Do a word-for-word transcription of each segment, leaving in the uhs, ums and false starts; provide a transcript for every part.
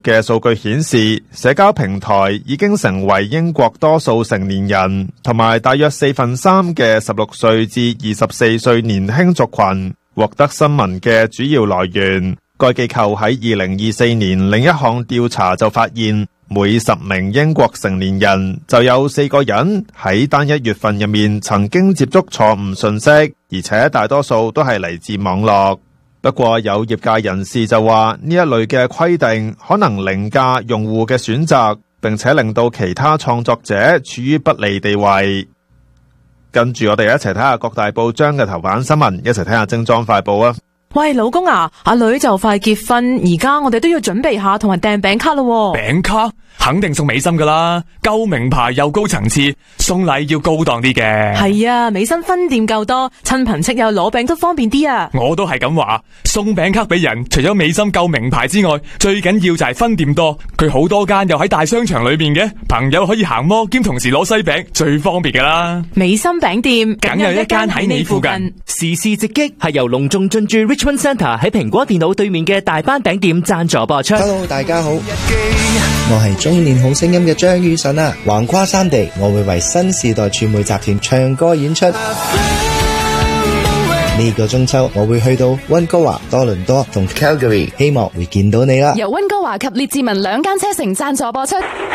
嘅數據顯示，社交平台已經成為英國多數成年人同埋大約四分三嘅十六歲至二十四歲年輕族群獲得新聞嘅主要來源。該機構喺二零二四年另一項調查就發現，每十名英國成年人就有四個人喺單一月份入面曾經接觸錯誤信息，而且大多數都係嚟自網絡。不過有業界人士就話，呢一類嘅規定可能凌駕用戶嘅選擇，並且令到其他創作者處於不利地位。跟住我哋一齊睇下各大報章嘅頭版新聞，一齊睇下精裝快報啊！ 喂，老公啊，阿女就快結婚，而家我哋都要準備下同人訂餅卡咯。 餅卡肯定送美心噶啦，夠名牌又高層次，送禮要高檔啲嘅。 係啊，美心分店夠多，親朋戚友攞餅都方便啲啊。 我都係咁話，送餅卡俾人，除咗美心夠名牌之外，最緊要就係分店多。佢好多間又喺大商場裏面嘅，朋友可以行摩兼同時攞西餅，最方便噶啦。 美心餅店梗有一間喺你附近。 時事直擊係由隆重進駐 Richmond Centre 喺蘋果電腦對面嘅大班餅店贊助播出。 Hello， 大家好，我係中意練好聲音嘅張雨晨啊！橫跨三地，我會為新時代傳媒集團唱歌演出。呢個中秋，我會去到溫哥華、多倫多同 Calgary， 希望會見到你啦！ 由溫哥華及列治文兩間車城贊助播出。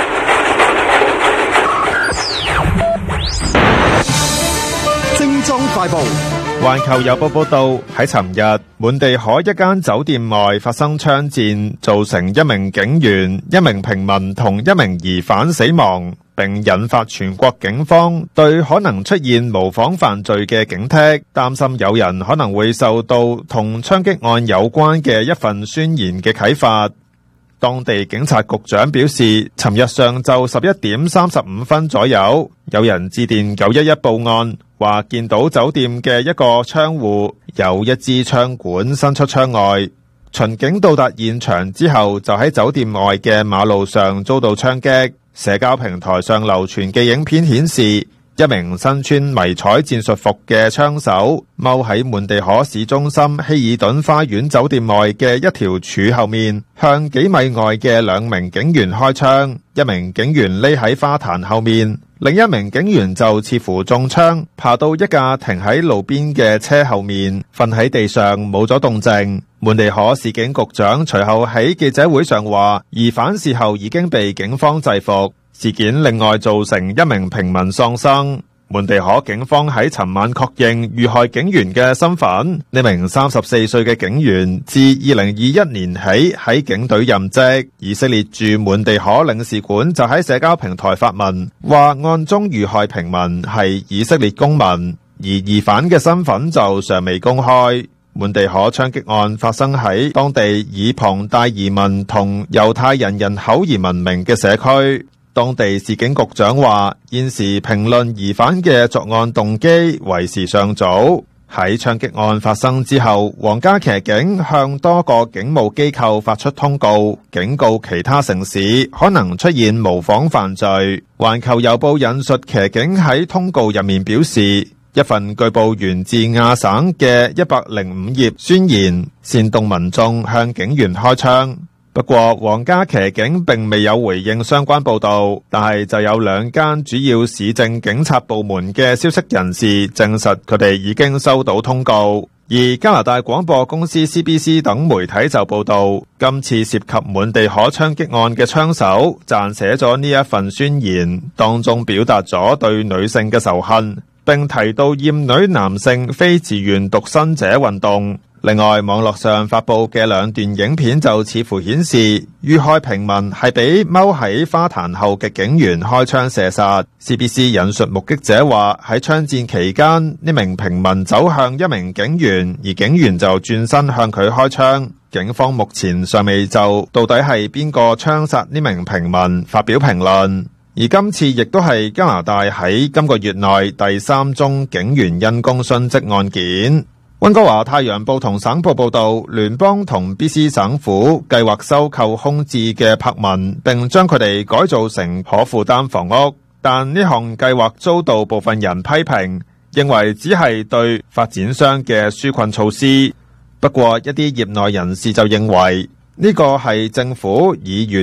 精裝快報。 環球郵報報道，喺尋日，滿地可一間酒店外發生槍戰，造成一名警員、一名平民同一名疑犯死亡，並引發全國警方對可能出現模仿犯罪嘅警惕，擔心有人可能會受到同槍擊案有關嘅一份宣言嘅啟發。當地警察局長表示，尋日上晝十一點三十五分左右，有人致電九一一報案，話見到酒店嘅一個窗戶有一支槍管伸出窗外。巡警到達現場之後，就喺酒店外嘅馬路上遭到槍擊。社交平台上流傳嘅影片顯示，一名身穿迷彩戰術服嘅槍手踎喺滿地可市中心希爾頓花園酒店外嘅一條柱後面，向幾米外嘅兩名警員開槍。一名警員匿喺花壇後面，另一名警員就似乎中槍，爬到一架停喺路邊嘅車後面，瞓喺地上冇咗動靜。滿地可市警局長隨後喺記者會上話，疑犯事後已經被警方制服。事件另外造成一名平民喪生。滿地可警方喺尋晚確認遇害警員嘅身份。呢名三十四歲嘅警員自二零二一年起喺警隊任職。以色列駐滿地可領事館就喺社交平台發文，話案中遇害平民係以色列公民，而疑犯嘅身份就尚未公開。滿地可槍擊案發生喺當地以龐大移民同猶太人人口而聞名嘅社區。當地市警局長話，現時評論疑犯嘅作案動機為時尚早。喺槍擊案發生之後，皇家騎警向多個警務機構發出通告，警告其他城市可能出現模仿犯罪。環球郵報引述騎警喺通告入面表示，一份據報源自亞省嘅一百零五頁宣言，煽動民眾向警員開槍。不過，皇家騎警並未有回應相關報道，但係就有兩間主要市政警察部門嘅消息人士證實佢哋已經收到通告。而加拿大廣播公司 C B C 等媒體就報道，今次涉及滿地可槍擊案嘅槍手撰寫咗呢一份宣言，當中表達咗對女性嘅仇恨，並提到厭女男性非自願獨身者運動。另外，網絡上發佈嘅兩段影片就似乎顯示，遇害平民係俾踎喺花壇後嘅警員開槍射殺。C B C 引述目擊者話，喺槍戰期間，呢名平民走向一名警員，而警員就轉身向佢開槍。警方目前尚未就到底係邊個槍殺呢名平民發表評論。而今次亦都係加拿大喺今個月內第三宗警員因公殉職案件。溫哥華太陽報同省報報道，聯邦同 B C 省府計劃收購空置嘅柏文，並將佢哋改造成可負擔房屋。但呢項計劃遭到部分人批評，認為只係對發展商嘅紓困措施。不過，一啲業內人士就認為呢個係政府以原